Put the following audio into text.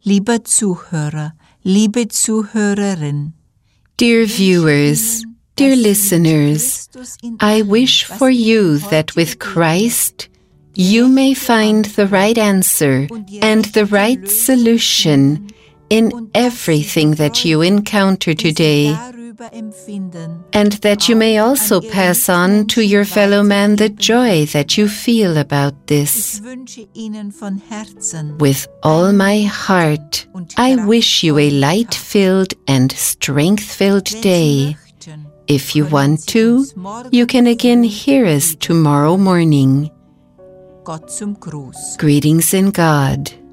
Lieber Zuhörer, liebe Zuhörerin, Dear viewers, dear listeners, I wish for you that with Christ you may find the right answer and the right solution in everything that you encounter today, and that you may also pass on to your fellow man the joy that you feel about this. With all my heart, I wish you a light-filled and strength-filled day. If you want to, you can again hear us tomorrow morning. Gott zum Gruß. Greetings in God.